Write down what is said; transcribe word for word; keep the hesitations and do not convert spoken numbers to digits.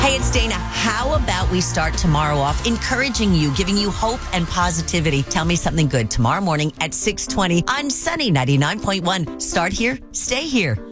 Hey, it's Dana. How about we start tomorrow off encouraging you, giving you hope and positivity? Tell me something good tomorrow morning at six twenty on Sunny ninety-nine point one. Start here, stay here.